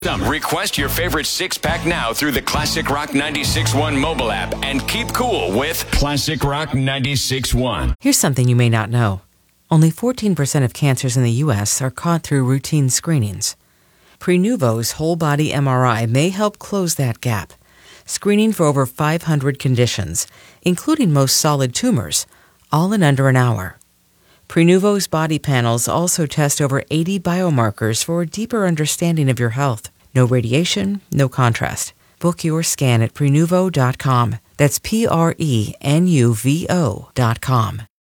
Request your favorite six-pack now through the Classic Rock 96.1 mobile app and keep cool with Classic Rock 96.1. Here's something you may not know. Only 14% of cancers in the U.S. are caught through routine screenings. Prenuvo's whole-body MRI may help close that gap, screening for over 500 conditions, including most solid tumors, all in under an hour. Prenuvo's body panels also test over 80 biomarkers for a deeper understanding of your health. No radiation, no contrast. Book your scan at Prenuvo.com. That's Prenuvo.com.